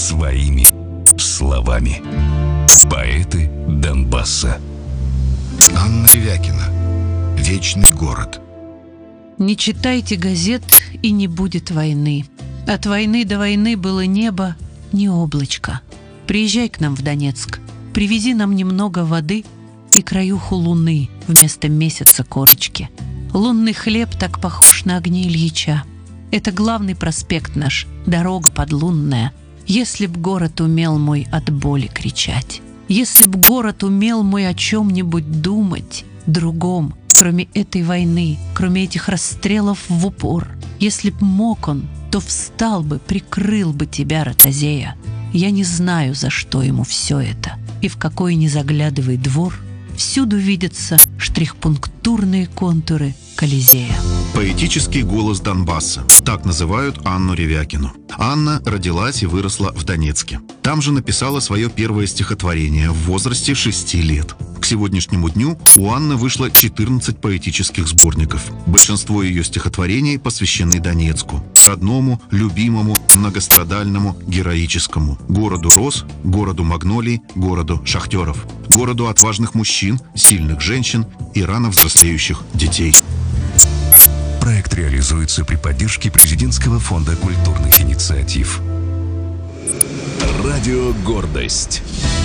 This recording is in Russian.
своими словами. Поэты Донбасса. Анна Ревякина. «Вечный город». Не читайте газет, и не будет войны. От войны до войны было небо, не облачко. Приезжай к нам в Донецк, привези нам немного воды и краюху луны вместо месяца корочки. Лунный хлеб так похож на огни Ильича. Это главный проспект наш, дорога подлунная. Если б город умел мой от боли кричать, если б город умел мой о чем-нибудь думать, другом, кроме этой войны, кроме этих расстрелов в упор, если б мог он, то встал бы, прикрыл бы тебя, ротозея. Я не знаю, за что ему все это, и в какой ни заглядывай двор, всюду видятся штрихпунктурные контуры Колизея. Поэтический голос Донбасса. Так называют Анну Ревякину. Анна родилась и выросла в Донецке. Там же написала свое первое стихотворение в возрасте 6 лет. К сегодняшнему дню у Анны вышло 14 поэтических сборников. Большинство ее стихотворений посвящены Донецку. Родному, любимому, многострадальному, героическому. Городу роз, городу магнолий, городу шахтеров. Городу отважных мужчин, сильных женщин и рано взрослеющих детей. Проект реализуется при поддержке Президентского фонда культурных инициатив. Радио «Гордость».